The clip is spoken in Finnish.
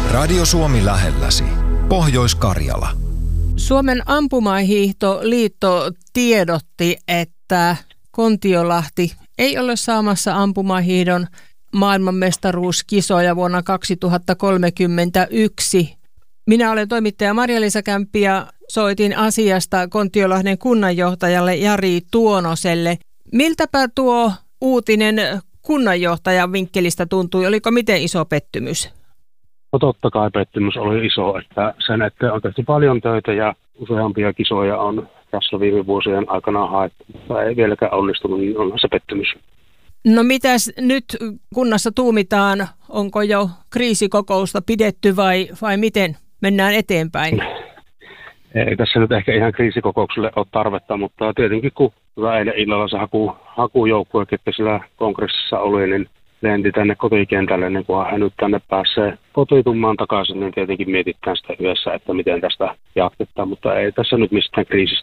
Radio Suomi lähelläsi. Pohjois-Karjala. Suomen ampumahiihtoliitto tiedotti, että Kontiolahti ei ole saamassa ampumahiihdon maailmanmestaruuskisoja vuonna 2031. Minä olen toimittaja Marja-Liisa Kämppi ja soitin asiasta Kontiolahden kunnanjohtajalle Jari Tuonoselle. Miltäpä tuo uutinen kunnanjohtajan vinkkelistä tuntui? Oliko miten iso pettymys? No totta kai pettymys oli iso, että sen eteen on tehty paljon töitä ja useampia kisoja on tässä viime vuosien aikana haettu, mutta ei vieläkään onnistunut, niin on se pettymys. No mitäs nyt kunnassa tuumitaan? Onko jo kriisikokousta pidetty vai miten mennään eteenpäin? Ei tässä nyt ehkä ihan kriisikokoukselle ole tarvetta, mutta tietenkin kun eilen illalla se hakujoukkue, ketkä sillä kongressissa oli, niin lenti tänne kotikentälle, niin kunhan hän nyt tänne pääsee kotiutumaan takaisin, niin tietenkin mietitään sitä yhdessä, että miten tästä jatketaan, mutta ei tässä nyt mistään kriisistä